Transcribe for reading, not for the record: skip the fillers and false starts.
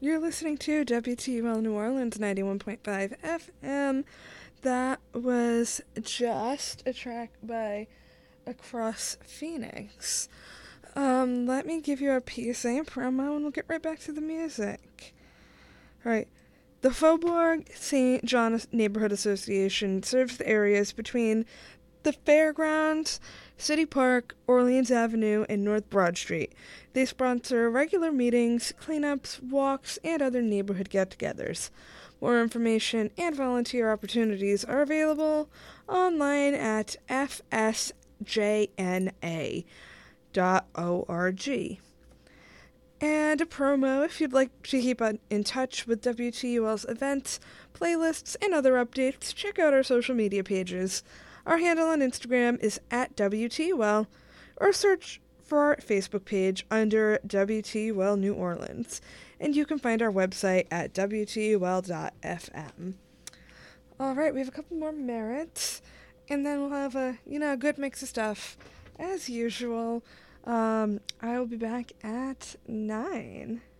You're listening to WTUL New Orleans 91.5 FM. That was just a track by Across Phoenix. Let me give you a PSA and promo and we'll get right back to the music. Alright. The Faubourg St. John Neighborhood Association serves the areas between the Fairgrounds, City Park, Orleans Avenue, and North Broad Street. They sponsor regular meetings, cleanups, walks, and other neighborhood get-togethers. More information and volunteer opportunities are available online at fsjna.org. And a promo, if you'd like to keep in touch with WTUL's events, playlists, and other updates, check out our social media pages. Our handle on Instagram is @WTUL, or search for our Facebook page under WTUL New Orleans. And you can find our website at WTUL.fm. Alright, we have a couple more merits, and then we'll have a good mix of stuff, as usual. I will be back at 9.